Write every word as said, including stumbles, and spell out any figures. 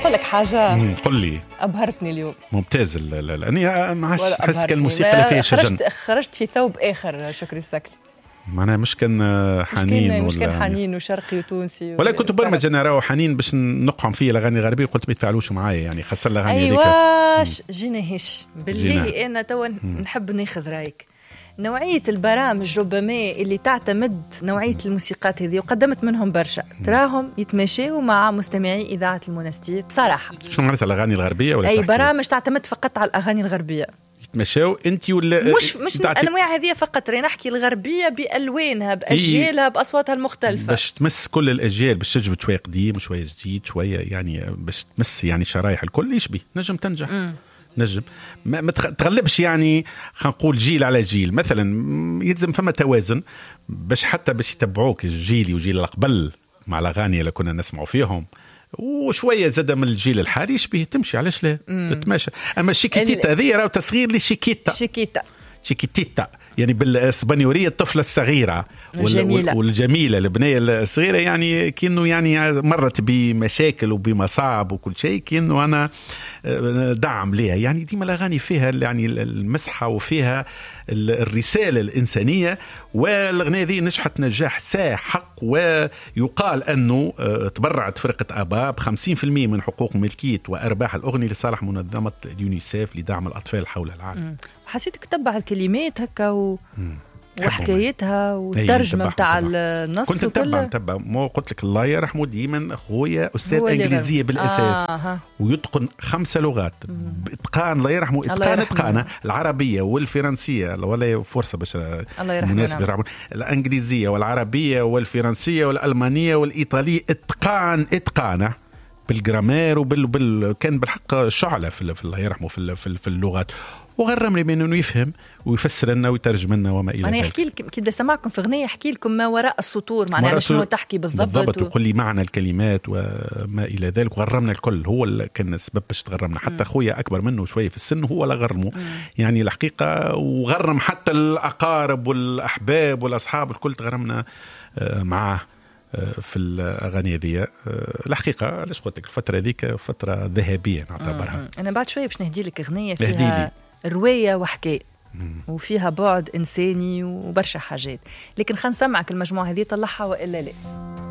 نقول لك حاجة. قل لي. أبهرتني اليوم. ممتاز. لأني ما حس كالموسيقى اللي فيها شجن. خرجت في ثوب آخر شكري السكلي. معناها مش كان حنين مش كان حنين وشرقي وتونسي ولا كنت برمج انا راهو حنين باش نقعم فيه الاغاني الغربيه قلت ما يتفاعلوش معايا يعني خسر الاغاني هذيك. ايواش جينا هش بالله انا توا نحب ناخذ رايك. نوعيه البرامج ربما اللي تعتمد نوعيه الموسيقات هذه وقدمت منهم برشا تراهم يتماشوا مع مستمعي اذاعه المنستير بصراحه. شنو معناتها الاغاني الغربيه ولا اي برامج تعتمد فقط على الاغاني الغربيه يتمشاو انت ولا مش مش الانواع هذه فقط راه نحكي الغربيه بالوانها باجيالها باصواتها المختلفه باش تمس كل الاجيال باش تجبد شويه قديم شويه جديد شويه يعني باش تمس يعني شرايح الكل يشبه نجم تنجح. م. نجم ما, ما تغلبش يعني خلينا نقول جيل على جيل مثلا يلزم فما توازن باش حتى باش يتبعوك الجيل وجيل القبل مع الاغاني اللي كنا نسمعوا فيهم وشويه زاد من الجيل الحالي يشبه تمشي علاش لا تتماشى. اما الشيكيتيتا هذه راهو تصغير للشيكيتا شيكيتا شيكيتيتا يعني بالاسبانيوريه الطفله الصغيره والجميلة. والجميله البنيه الصغيره يعني كأنه يعني مرت بمشاكل وبمصاعب وكل شيء كأنه انا دعم ليها يعني ديما الاغاني فيها يعني المسحه وفيها الرساله الانسانيه والاغنيه دي نجحت نجاح ساحق ويقال انه تبرعت فرقه ابا ب خمسين بالمئة من حقوق ملكيه وارباح الاغنيه لصالح منظمه اليونيسيف لدعم الاطفال حول العالم. حسيتك تتبع الكلمات هكا و... وحكايتها والترجمه بتاع النص كنت نتبع نتبع مو قلت لك الله يرحمه ديما اخويا استاذ انجليزيه بالاساس آه. ويتقن خمسه لغات باتقان الله يرحمه اتقان اتقانه العربيه والفرنسيه ولا فرصه باش المناسبه يرحمه الانجليزيه والعربيه والفرنسيه والالمانيه والايطاليه اتقان اتقانه بالجرامير وبال بال... كان بالحق شعله في, في الله يرحمه في, في, في اللغات وغرمني من انه يفهم ويفسر لنا ويترجم لنا وما الى ذلك. انا يحكي لكم كي سمعكم في اغنيه يحكي لكم ما وراء السطور معناها شنو تحكي بالضبط بالضبط و... ويقول لي معنى الكلمات وما الى ذلك وغرمنا الكل هو اللي كان السبب باش تغرمنا حتى اخويا اكبر منه شويه في السن هو اللي غرمه م. يعني الحقيقه وغرم حتى الاقارب والاحباب والاصحاب الكل تغرمنا معاه في الأغاني ذي. الحقيقة علاش قلت لك الفترة ذيك فترة ذهبية نعتبرها. أنا بعد شوية باش نهدي لك أغنية فيها رواية وحكاية وفيها بعد إنساني وبرشا حاجات لكن خلينا نسمعك المجموعة هذه طلعها وإلا لا.